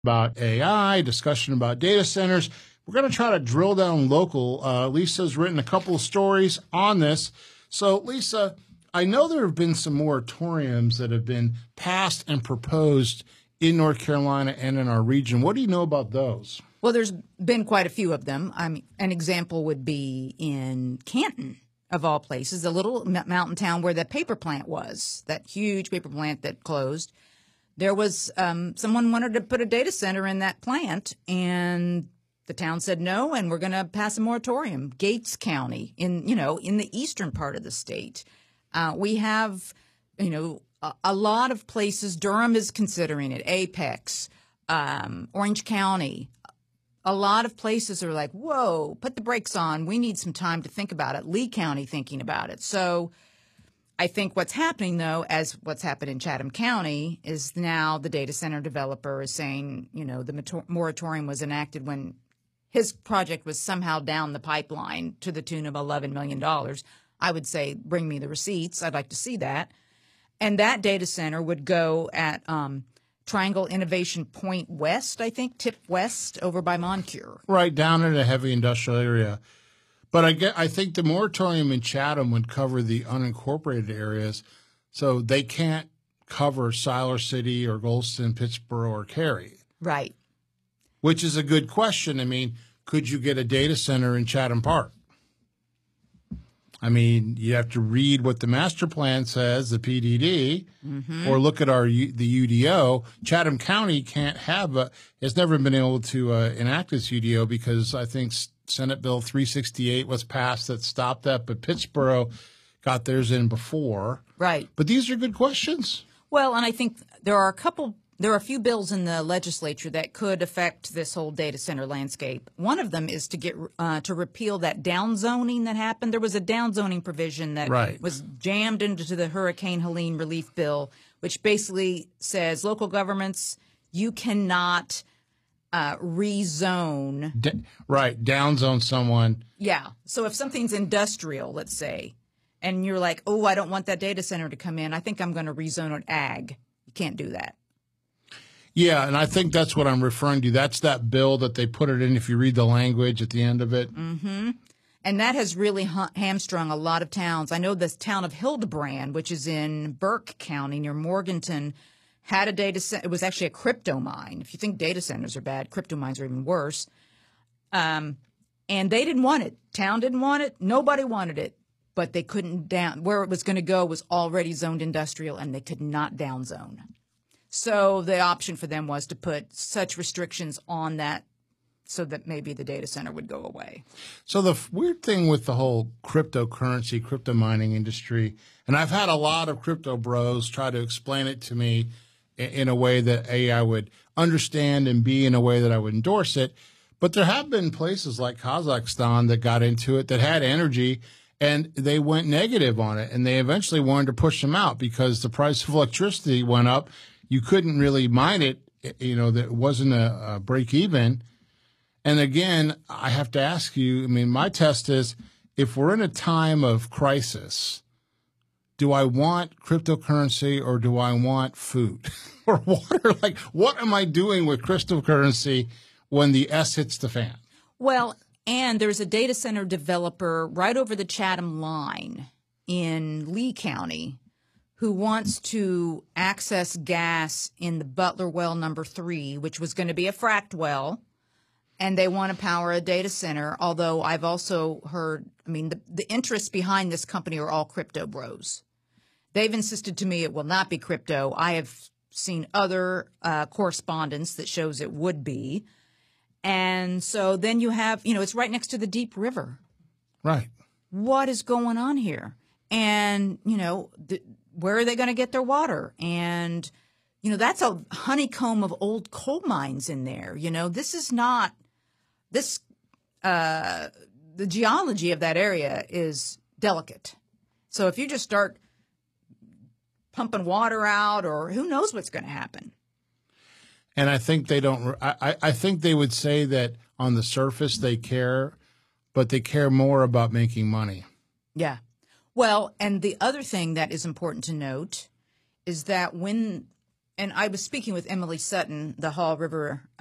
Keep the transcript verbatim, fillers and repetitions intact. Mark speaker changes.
Speaker 1: about A I, discussion about data centers. We're going to try to drill down local. Uh, Lisa's written a couple of stories on this. So, Lisa, I know there have been some moratoriums that have been passed and proposed in North Carolina and in our region. What do you know about those?
Speaker 2: Well, there's been quite a few of them. I mean, an example would be in Canton, of all places, a little mountain town where that paper plant was, that huge paper plant that closed. There was um, someone wanted to put a data center in that plant, and the town said no, and we're going to pass a moratorium. Gates County, in you know, in the eastern part of the state, uh, we have, you know, a, a lot of places. Durham is considering it. Apex, um, Orange County. A lot of places are like, whoa, put the brakes on. We need some time to think about it. Lee County thinking about it. So I think what's happening, though, as what's happened in Chatham County, is now the data center developer is saying, you know, the moratorium was enacted when his project was somehow down the pipeline to the tune of eleven million dollars. I would say, bring me the receipts. I'd like to see that. And that data center would go at um, Triangle Innovation Point West, I think, tip west over by Moncure.
Speaker 1: Right, down in a heavy industrial area. But I get, I think the moratorium in Chatham would cover the unincorporated areas, so they can't cover Siler City or Goldston, Pittsboro, or Cary.
Speaker 2: Right.
Speaker 1: Which is a good question. I mean, could you get a data center in Chatham Park? I mean, you have to read what the master plan says, the P D D, mm-hmm. or look at our the U D O. Chatham County can't have a has never been able to uh, enact this U D O because I think Senate Bill three sixty-eight was passed that stopped that, but Pittsboro got theirs in before.
Speaker 2: Right.
Speaker 1: But these are good questions.
Speaker 2: Well, and I think there are a couple. There are a few bills in the legislature that could affect this whole data center landscape. One of them is to get uh, to repeal that downzoning that happened. There was a downzoning provision that
Speaker 1: right.
Speaker 2: was jammed into the Hurricane Helene relief bill, which basically says local governments, you cannot uh, rezone.
Speaker 1: D- right, downzone someone.
Speaker 2: Yeah. So if something's industrial, let's say, and you're like, oh, I don't want that data center to come in. I think I'm going to rezone it ag. You can't do that.
Speaker 1: Yeah, and I think that's what I'm referring to. That's that bill that they put it in if you read the language at the end of it.
Speaker 2: Mm-hmm. And that has really ha- hamstrung a lot of towns. I know this town of Hildebrand, which is in Burke County near Morganton, had a data center. It was actually a crypto mine. If you think data centers are bad, crypto mines are even worse. Um, and they didn't want it. Town didn't want it. Nobody wanted it. But they couldn't down. Where it was going to go was already zoned industrial, and they could not downzone. So the option for them was to put such restrictions on that so that maybe the data center would go away. So
Speaker 1: the weird thing with the whole cryptocurrency, crypto mining industry, and I've had a lot of crypto bros try to explain it to me in a way that, A, I would understand, and B, in a way that I would endorse it. But there have been places like Kazakhstan that got into it that had energy, and they went negative on it, and they eventually wanted to push them out because the price of electricity went up. You couldn't really mine it, you know, that wasn't a, a break even. And again, I have to ask you, I mean, my test is if we're in a time of crisis, do I want cryptocurrency or do I want food or water? Like, what am I doing with cryptocurrency when the S hits the fan?
Speaker 2: Well, and there's a data center developer right over the Chatham line in Lee County who wants to access gas in the Butler Well number three, which was going to be a fracked well, and they want to power a data center, although I've also heard, I mean, the, the interests behind this company are all crypto bros. They've insisted to me it will not be crypto. I have seen other uh, correspondence that shows it would be. And so then you have, you know, it's right next to the Deep River.
Speaker 1: Right.
Speaker 2: What is going on here? And, you know, the, where are they going to get their water? And, you know, that's a honeycomb of old coal mines in there. You know, this is not this uh, the geology of that area is delicate. So if you just start pumping water out, or who knows what's going to happen.
Speaker 1: And I think they don't I, I think they would say that on the surface they care, but they care more about making money.
Speaker 2: Yeah. Well, and the other thing that is important to note is that when and I was speaking with Emily Sutton, the Haw River